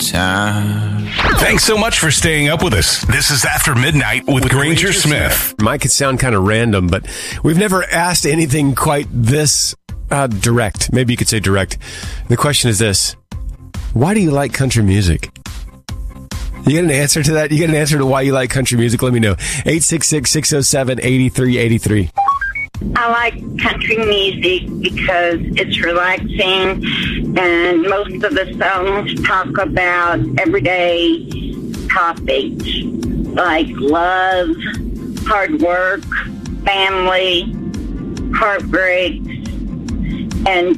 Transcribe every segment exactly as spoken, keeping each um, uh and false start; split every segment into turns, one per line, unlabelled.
time.
Thanks so much for staying up with us. This is After Midnight with, with Granger, Granger Smith.
Smith. Mine could sound kind of random, but we've never asked anything quite this uh, direct. Maybe you could say direct. The question is this: why do you like country music? You get an answer to that? You get an answer to why you like country music? Let me know. eight six six, six oh seven, eight three eight three.
I like country music because it's relaxing, and most of the songs talk about everyday topics like love, hard work, family, heartbreaks, and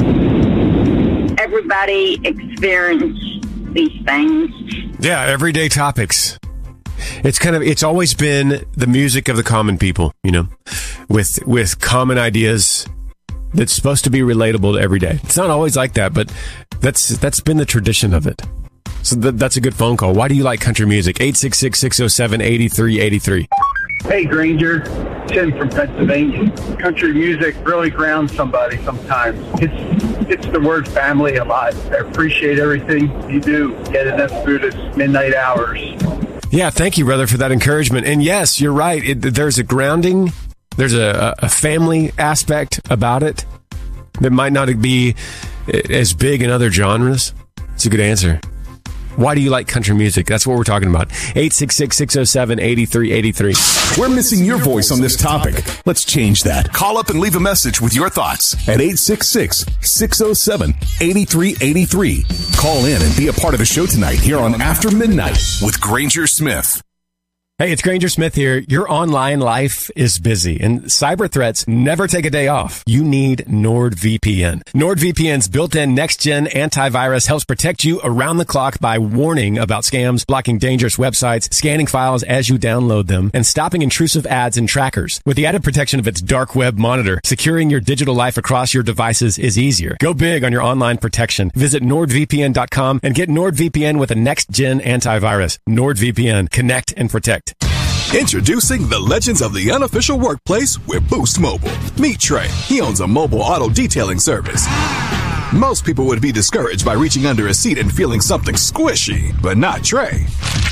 everybody experiences these things.
Yeah, everyday topics. It's kind of, it's always been the music of the common people, you know, with, with common ideas that's supposed to be relatable to every day. It's not always like that, but that's, that's been the tradition of it. So th- that's a good phone call. Why do you like country music? eight six six, six oh seven, eight three eight three.
Hey, Granger. Tim from Pennsylvania. Country music really grounds somebody sometimes. It's it's the word family a lot. I appreciate everything you do. Get enough Buddhist midnight hours.
Yeah, thank you, brother, for that encouragement. And yes, you're right. It, there's a grounding, there's a, a family aspect about it that might not be as big in other genres. It's a good answer. Why do you like country music? That's what we're talking about. eight six six, six oh seven, eight three eight three.
We're missing your voice on this topic. Let's change that. Call up and leave a message with your thoughts at eight six six, six oh seven, eight three eight three. Call in and be a part of the show tonight here on After Midnight with Granger Smith.
Hey, it's Granger Smith here. Your online life is busy, and cyber threats never take a day off. You need NordVPN. NordVPN's built-in next-gen antivirus helps protect you around the clock by warning about scams, blocking dangerous websites, scanning files as you download them, and stopping intrusive ads and trackers. With the added protection of its dark web monitor, securing your digital life across your devices is easier. Go big on your online protection. Visit nord V P N dot com and get NordVPN with a next-gen antivirus. NordVPN. Connect and protect.
Introducing the legends of the unofficial workplace with Boost Mobile. Meet Trey. He owns a mobile auto detailing service. Most people would be discouraged by reaching under a seat and feeling something squishy, but not Trey.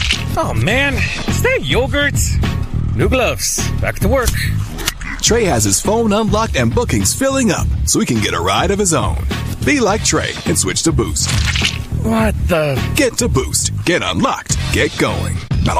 Oh man, is that yogurt? New gloves. Back to work.
Trey has his phone unlocked and bookings filling up so he can get a ride of his own. Be like Trey and switch to Boost.
What the?
Get to Boost. Get unlocked. Get going.